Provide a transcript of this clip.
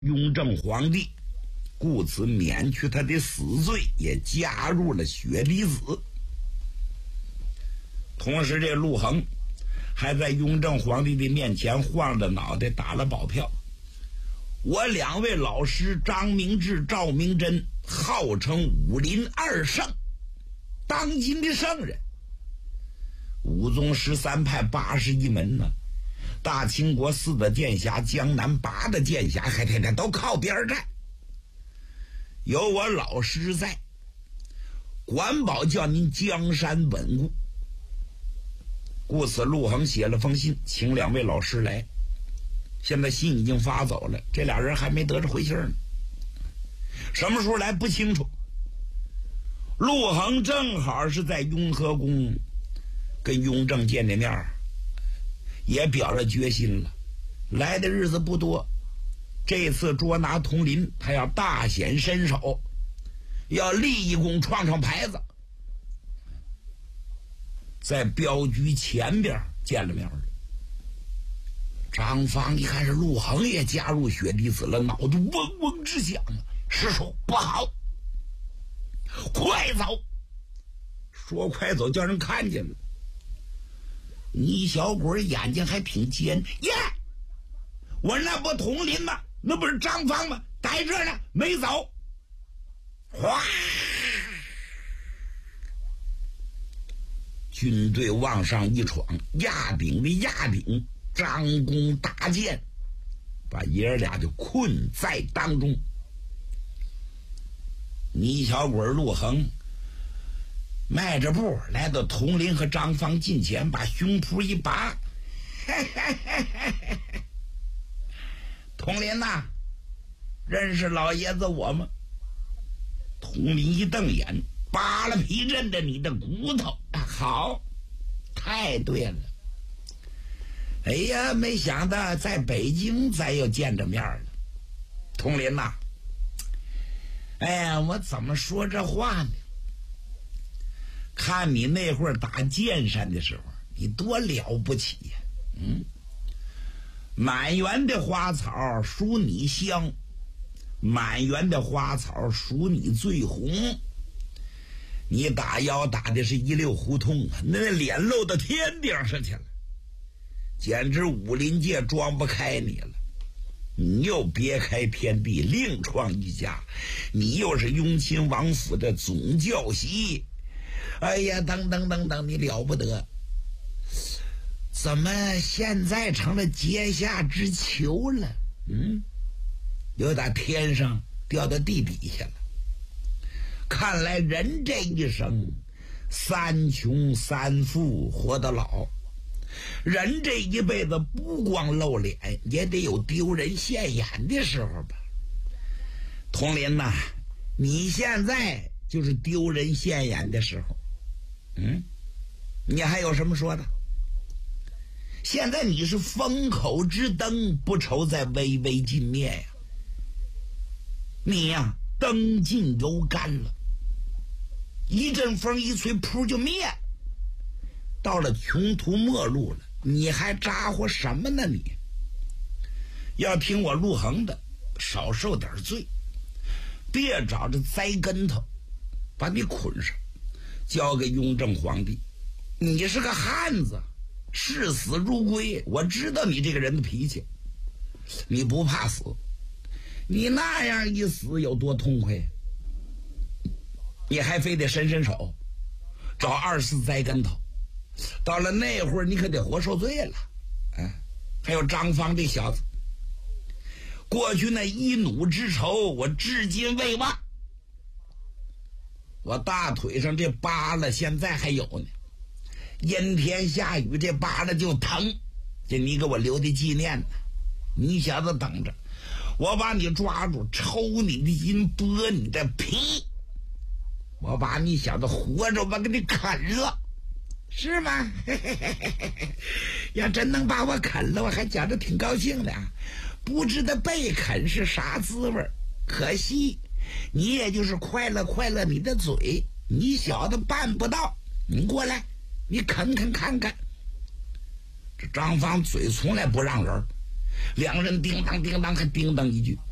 雍正皇帝故此免去他的死罪，也加入了血滴子。同时这陆衡还在雍正皇帝的面前晃着脑袋打了保票，我2位老师张明志、赵明珍号称武林2圣，当今的圣人。武宗13派81门呢，大清国4的剑侠，江南8的剑侠，还天天都靠边站。有我老师在，管保叫您江山稳固。故此陆衡写了封信，请2位老师来。现在信已经发走了，这俩人还没得着回信呢。什么时候来不清楚。陆衡正好是在雍和宫跟雍正见的面，也表了决心了。来的日子不多，这次捉拿佟林，他要大显身手，要立一功，创创牌子。在镖局前边见了面了。张芳一看是陆衡也加入血滴子了，脑袋嗡嗡直响啊！师叔不好，快走！说快走叫人看见了。你小鬼眼睛还挺尖耶！我那不佟林吗？那不是张芳吗？在这呢，没走。哗！军队往上一闯，压顶的压顶，张弓搭箭，把爷俩就困在当中。你小鬼陆衡迈着步来到佟林和张芳近前，把胸脯一拔，佟林呐，认识老爷子我吗？佟林一瞪眼，扒了皮认得你的骨头。好，太对了。哎呀，没想到在北京咱又见着面了。佟林呐，哎呀，我怎么说这话呢？看你那会儿打剑山的时候，你多了不起呀！满园的花草属你香，满园的花草属你最红。你打腰打的是一溜胡同啊，那脸露到天顶上去了，简直武林界装不开你了。你又别开天地，另创一家，你又是雍亲王府的总教习。哎呀，等等等等，你了不得！怎么现在成了阶下之囚了？又打天上掉到地底下了。看来人这一生3穷3富活得老，人这一辈子不光露脸，也得有丢人现眼的时候吧。佟林呐，你现在就是丢人现眼的时候。你还有什么说的？现在你是风口之灯，不愁在微微尽灭呀。你呀，灯尽油干了，一阵风一吹，噗就灭。到了穷途末路了，你还咋呼什么呢？你要听我陆衡的，少受点罪，别找着栽跟头，把你捆上，交给雍正皇帝。你是个汉子，视死如归，我知道你这个人的脾气，你不怕死，你那样一死有多痛快？你还非得伸手找24栽跟头，到了那会儿你可得活受罪了。还有张芳这小子，过去那一弩之仇我至今未忘，我大腿上这疤了现在还有呢，阴天下雨这疤了就疼，这你给我留的纪念呢。你小子等着，我把你抓住，抽你的筋，剥你的皮，我把你小子活着我给你啃了，是吗？要真能把我啃了，我还觉得挺高兴的。不知道被啃是啥滋味，可惜你也就是快乐你的嘴，你小子办不到。你过来，你啃看看。这张芳嘴从来不让人，两人叮当叮当还叮当一句。